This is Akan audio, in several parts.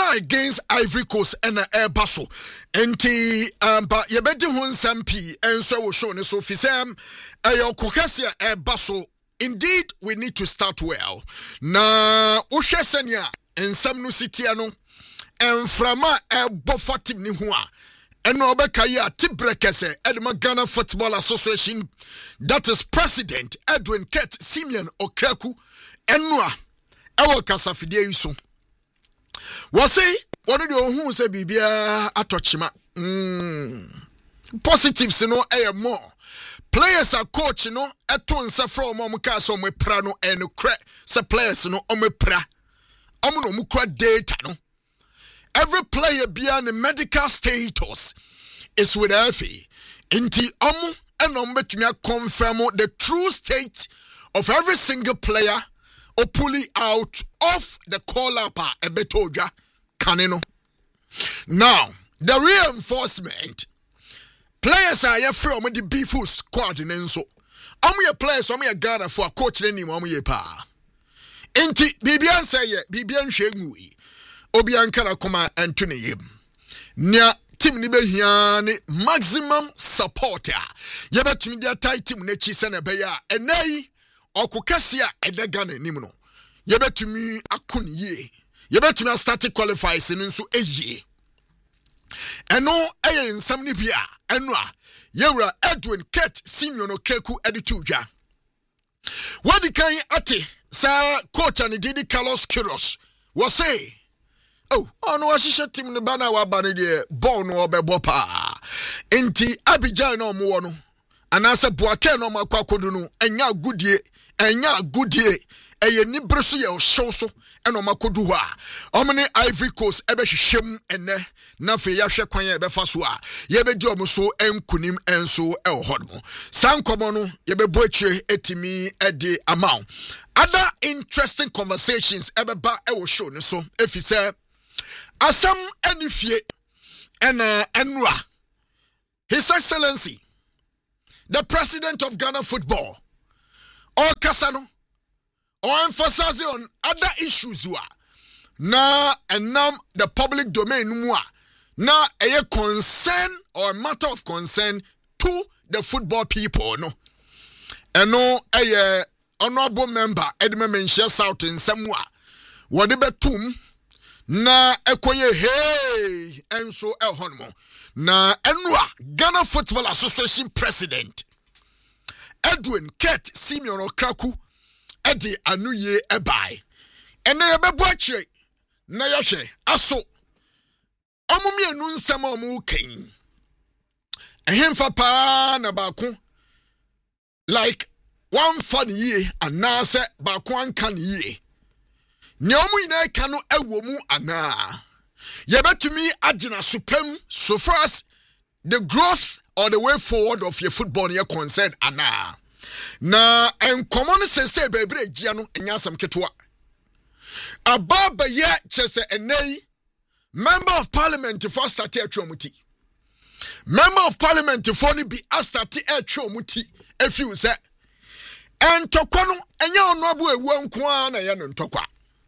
against Ivory Coast and Basso. Enti but yebedi hun sampi and so will show so fisem ayo kokasia Basso. Indeed, we need to start well. Na ushesenya en samnu sitiano en frama bofatim ni hua. Eno obekaya tibrekese Edma Ghana Football Association, that is President Edwin Kett Simeon Okeku enwa ewo kasafidie yuso. Wase one de ohun se bibia atochima. Positives no more. Players are coach no eto nsa from omuka so mepra no enukre se players no omepra. Omo no mukra data no. Every player beyond the medical status is with FA. Inti omu and between confirm the true state of every single player or pulling out of the call-up ebetoja kaneno. Now, the reinforcement players are here from the B4 squad in Enso. Omu players omu Ghana for a coach name omu ye pa. Inti Bibian say Bibian Shengui. Obiankara koma Anthony yim. Nya team ni behiane maximum supporter. Yebetumi dia tie team ne chi sene beya enai okukasi a edagane nim no. Yebetumi akun ye. Yebetumi start qualify sin nso eye. Eno eye nsam ni bia eno a yewra Edwin Kett Simeon Okeku edituja. Wadi kan ate sa coach and Didi Carlos Queiroz was say oh, no washisha team ne bana wa bana de ball no obebo pa. Enti Abidjan no mo no. Anase Boake no makwakodu no enya goodie. Eye ni breso ye show so eno makodu ho a. Omne Ivory Coast ebe hwehwem ene na fe ya hwe kwan ye be fa so a. Ye be di omo so enkunim enso e ho no. Sankomo no ye be bo akire etimi edi amount. Other interesting conversations ebe ba e wo show ne so efise Asam Enifie and Enwa, His Excellency, the President of Ghana Football, or Kasano, or emphasizing on other issues na and now the public domain na a concern or a matter of concern to the football people no. And no a honorable member Edmund Menchia South in Samoa, whatever tomb. Na ekoye hey enso ehonmo na enwa Ghana Football Association President Edwin Kett Simeon Okeku edi anuye ebai ene yebebo akire na yahwe aso omumi enu nsem omu kan ehemfa pa na baako like one fun year anase baako ankan year Nyomu ina kanu ewomu ana. Yebetumi agina supem so far as the growth or the way forward of your football is concerned ana. Na enkomo se bebre gia no enyasam ketwa. Ababa ye chese enei member of parliament for start atwomuti. Member of parliament for ni bi astati atwomuti efiu se entokwa no enya onobu ewu nko na ye no ntokwa.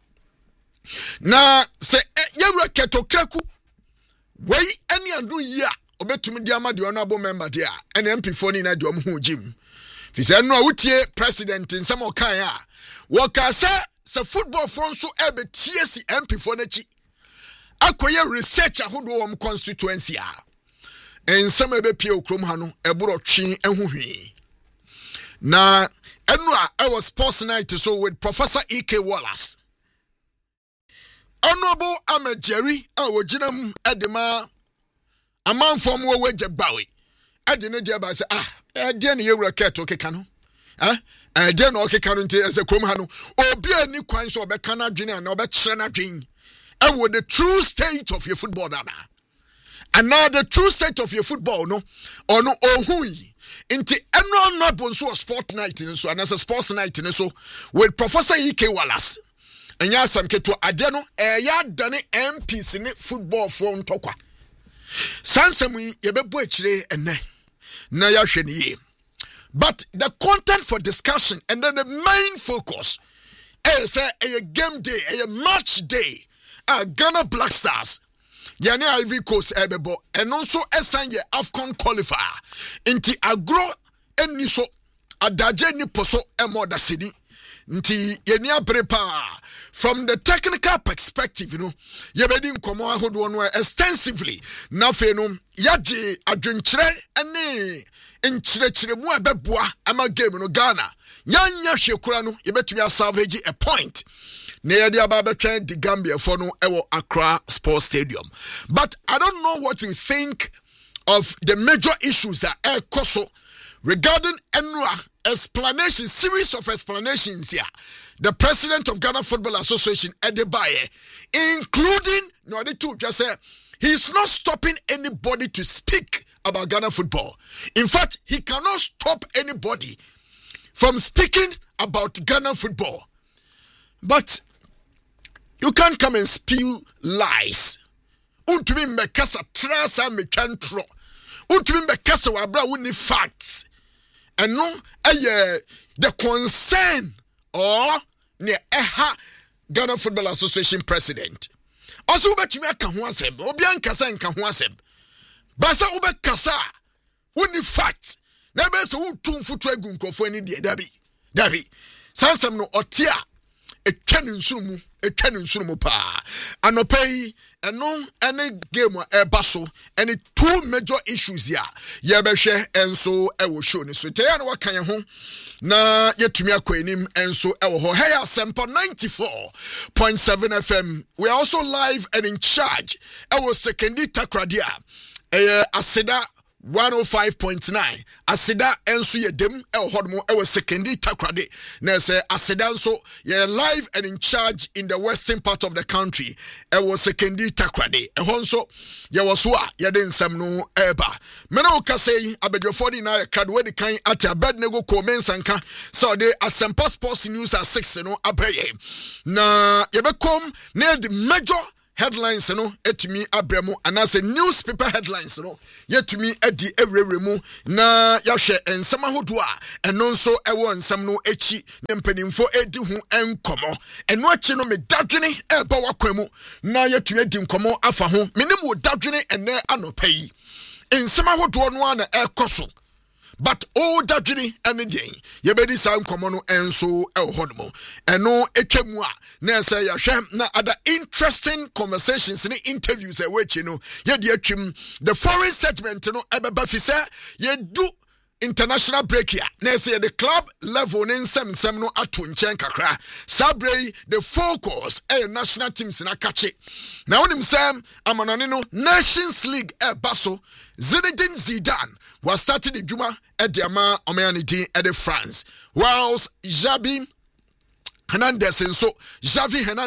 Na se yewra Kett Okeku wey any andu ya obetumi di ama de honorable member dia and MP for ni na de omhu jim fi se no awutie president nsem okan a woka se football front so ebe TSC MP for na chi akoye research ahodo wom constituency a ensem ebe pie okrom ha no eboro twi ehuhwi na enu a was sports night so with Professor E.K. Wallace. Honorable Amejeri awojinam edema amanfom wo wagbawe edene dia ba se ede ne yewura Kett okeka no ede no okeka no nte ese krom ha no obi ani kwan so obeka na dwene na obekire na dwen ewo the true state of your football dada and now the true state of your football no ono ohui nti enro no bonso sport night so and as a sports night so with Professor E.K. Wallace. Enya sam keto ade no ya dane MPs ne football for ntokwa sansam yebebo akire ene na ya hwe ne ye but the content for discussion and then the main focus is a game day a match day Ghana Black Stars yane Ivory Coast ebebo eno nso esan ye AFCON qualifier nti agro eni so adaje ni poso emoda sini nti yeni aprepa from the technical perspective yebedi nkomo ahodo no extensively na fe no yaje adwenkyere ene nkyerɛkyerɛ mu abɛboa ama game no Ghana nyanya hwekura no yebetumi asalvage a point na yɛde ababɛtwɛn di Gambia for no ɛwɔ Accra Sports Stadium. But I don't know what you think of the major issues that koso regarding Enua explanation, series of explanations here. The president of Ghana Football Association, Edebaye, including Noditu, just said he's not stopping anybody to speak about Ghana football. In fact, he cannot stop anybody from speaking about Ghana football. But you can't come and spew lies. Untumi mbekasa trasa mekantro. Untumi mbekasa wabra wuni facts. And no, the concern or ne Ghana Football Association president. Also, ubetumi aka ho asem. Obi ankasa nka ho asem. Basa ubekasa wuni facts. Na be se utu mfutu egu nkofo ani de dabi. Sansam no otia etwa nsurumu pa anopai eno ene game eba so ene two major issues ya yebehwe enso ewo show ni so teya no wakan ho na yetumi akwanim enso ewo ho hey Asempa 94.7 FM. We are also live and in charge ewo Sekendi Takradia Aseda 105.9 Asida enso yedem hodmo ewo Sekendi Takrade na say Asida nso ye live and in charge in the western part of the country ewo Sekendi Takrade nso ye woso a ye den nsam no eba me na okasei abedwofo di na card we di kan at Abednego Komensanka so the Asempa Sports News at 6 no abreye na ye bekom na the major headlines etumi abremo anase newspaper headlines yetumi edi ewrewremu na yahwe ensama hodo a eno nso ewo ensam no echi ne mpanimfo edi hu enkomo eno achi no me dadwene eba wakwemu na yetumi edi nkomo afa ho menim wo dadwene ene anopai ensama hodo no ana ekoso. But all that journey any day, you better sound common and so hodmo. And no etwemua na say ya na other interesting conversations in interviews which ye the foreign segment ebeba fi say ye do international break here. Na say the club level in sem no ato nchen kakra. Sabre the focus national teams na kache. Na onim sem amanane no Nations League baso Zinedine Zidane was starting the Juma at the Ama Omeanity at the France. Whilst Xavi Hernandez and so Xavi Hernandez